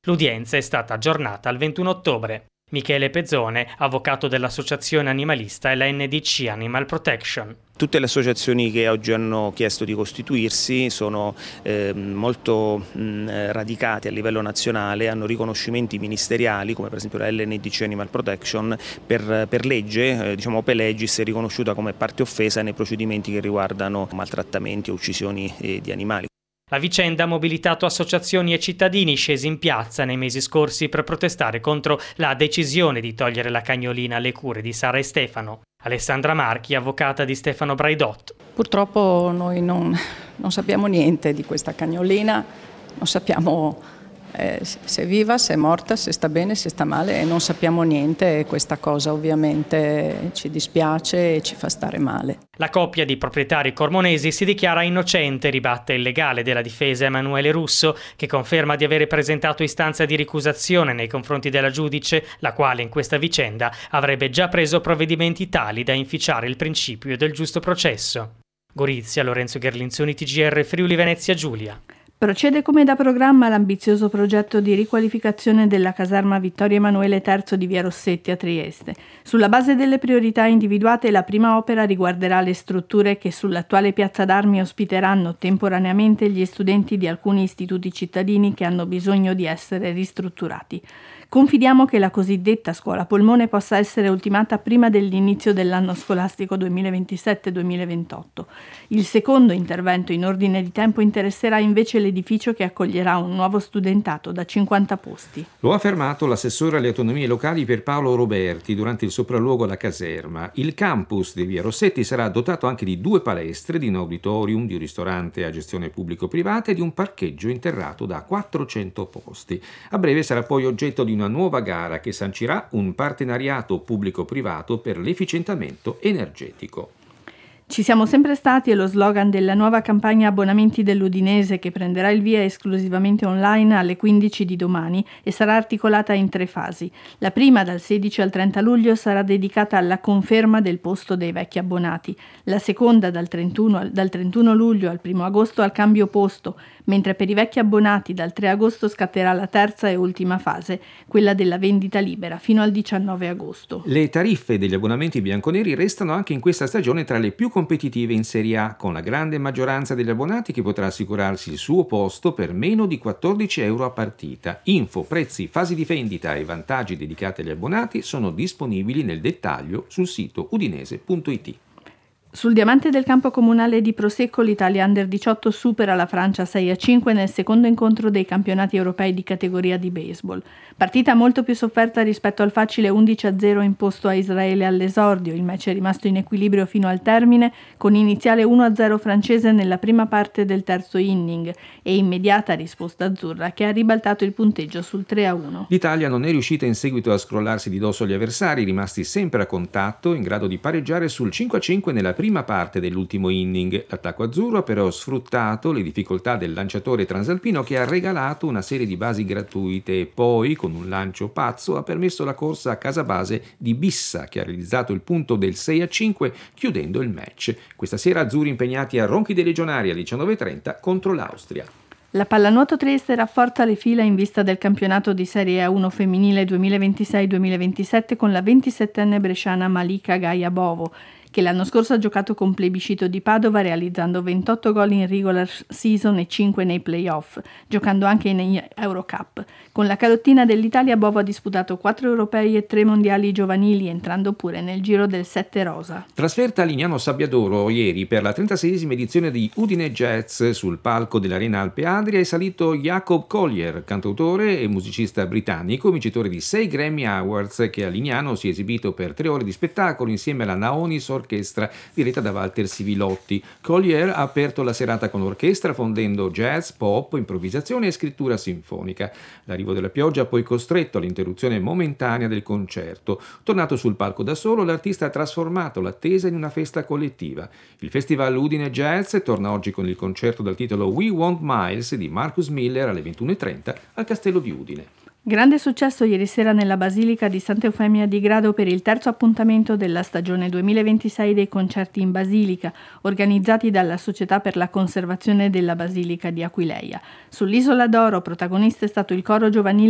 L'udienza è stata aggiornata al 21 ottobre. Michele Pezzone, avvocato dell'associazione animalista e la NDC Animal Protection. Tutte le associazioni che oggi hanno chiesto di costituirsi sono molto radicate a livello nazionale, hanno riconoscimenti ministeriali come per esempio la LNDC Animal Protection per legge, diciamo Ope Legis, è riconosciuta come parte offesa nei procedimenti che riguardano maltrattamenti o uccisioni di animali. La vicenda ha mobilitato associazioni e cittadini scesi in piazza nei mesi scorsi per protestare contro la decisione di togliere la cagnolina alle cure di Sara e Stefano. Alessandra Marchi, avvocata di Stefano Braidot. Purtroppo noi non sappiamo niente di questa cagnolina, non sappiamo se è viva, se è morta, se sta bene, se sta male, e non sappiamo niente, e questa cosa ovviamente ci dispiace e ci fa stare male. La coppia di proprietari cormonesi si dichiara innocente, ribatte il legale della difesa Emanuele Russo, che conferma di avere presentato istanza di ricusazione nei confronti della giudice, la quale in questa vicenda avrebbe già preso provvedimenti tali da inficiare il principio del giusto processo. Gorizia, Lorenzo Gherlinzoni, TGR Friuli Venezia Giulia. Procede come da programma l'ambizioso progetto di riqualificazione della caserma Vittorio Emanuele III di Via Rossetti a Trieste. Sulla base delle priorità individuate, la prima opera riguarderà le strutture che sull'attuale piazza d'armi ospiteranno temporaneamente gli studenti di alcuni istituti cittadini che hanno bisogno di essere ristrutturati. Confidiamo che la cosiddetta scuola polmone possa essere ultimata prima dell'inizio dell'anno scolastico 2027-2028. Il secondo intervento in ordine di tempo interesserà invece l'edificio che accoglierà un nuovo studentato da 50 posti. Lo ha affermato l'assessore alle autonomie locali Pierpaolo Roberti durante il sopralluogo alla caserma. Il campus di Via Rossetti sarà dotato anche di 2 palestre, di un auditorium, di un ristorante a gestione pubblico-privata e di un parcheggio interrato da 400 posti. A breve sarà poi oggetto di una nuova gara che sancirà un partenariato pubblico-privato per l'efficientamento energetico. Ci siamo sempre stati è lo slogan della nuova campagna abbonamenti dell'Udinese, che prenderà il via esclusivamente online alle 15 di domani e sarà articolata in 3 fasi. La prima, dal 16 al 30 luglio, sarà dedicata alla conferma del posto dei vecchi abbonati. La seconda, dal 31 luglio al 1 agosto, al cambio posto, mentre per i vecchi abbonati dal 3 agosto scatterà la terza e ultima fase, quella della vendita libera, fino al 19 agosto. Le tariffe degli abbonamenti bianconeri restano anche in questa stagione tra le più competitive in Serie A, con la grande maggioranza degli abbonati che potrà assicurarsi il suo posto per meno di 14 euro a partita. Info, prezzi, fasi di vendita e vantaggi dedicati agli abbonati sono disponibili nel dettaglio sul sito udinese.it. Sul diamante del campo comunale di Prosecco l'Italia Under 18 supera la Francia 6-5 nel secondo incontro dei campionati europei di categoria di baseball. Partita molto più sofferta rispetto al facile 11-0 imposto a Israele all'esordio. Il match è rimasto in equilibrio fino al termine, con iniziale 1-0 francese nella prima parte del terzo inning e immediata risposta azzurra che ha ribaltato il punteggio sul 3-1. L'Italia non è riuscita in seguito a scrollarsi di dosso agli avversari, rimasti sempre a contatto, in grado di pareggiare sul 5-5 nella prima parte dell'ultimo inning. L'attacco azzurro ha però sfruttato le difficoltà del lanciatore transalpino, che ha regalato una serie di basi gratuite e poi, con un lancio pazzo, ha permesso la corsa a casa base di Bissa, che ha realizzato il punto del 6-5 chiudendo il match. Questa sera azzurri impegnati a ronchi dei legionari alle 19:30 contro l'Austria. La pallanuoto Trieste rafforza le fila in vista del campionato di Serie A1 femminile 2026-2027 con la 27enne bresciana Malika Gaia-Bovo, che l'anno scorso ha giocato con Plebiscito di Padova realizzando 28 gol in regular season e 5 nei playoff, giocando anche in Eurocup. Con la calottina dell'Italia Bovo ha disputato 4 europei e 3 mondiali giovanili, entrando pure nel giro del 7 rosa. Trasferta a Lignano Sabbiadoro ieri per la 36esima edizione di Udine Jazz. Sul palco dell'Arena Alpe Adria è salito Jacob Collier, cantautore e musicista britannico, vincitore di 6 Grammy Awards, che a Lignano si è esibito per 3 ore di spettacolo insieme alla Naonis Orchestra diretta da Walter Sivilotti. Collier ha aperto la serata con l'orchestra fondendo jazz, pop, improvvisazione e scrittura sinfonica. L'arrivo della pioggia ha poi costretto all'interruzione momentanea del concerto. Tornato sul palco da solo, l'artista ha trasformato l'attesa in una festa collettiva. Il Festival Udine Jazz torna oggi con il concerto dal titolo We Want Miles di Marcus Miller alle 21:30 al Castello di Udine. Grande successo ieri sera nella Basilica di Santa Eufemia di Grado per il terzo appuntamento della stagione 2026 dei concerti in Basilica, organizzati dalla Società per la Conservazione della Basilica di Aquileia. Sull'Isola d'Oro protagonista è stato il coro giovanile